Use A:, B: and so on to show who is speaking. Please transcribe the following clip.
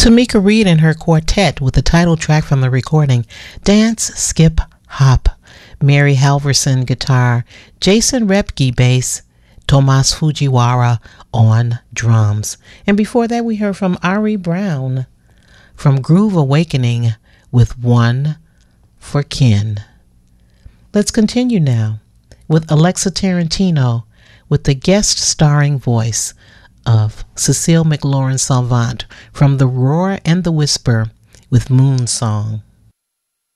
A: Tamika Reed and her quartet with the title track from the recording, Dance, Skip, Hop. Mary Halverson guitar, Jason Repke bass, Tomas Fujiwara on drums. And before that we heard from Ari Brown from Groove Awakening with One for Ken. Let's continue now with Alexa Tarantino with the guest starring voice of Cecile McLaurin Salvant from The Roar and the Whisper with Moon Song.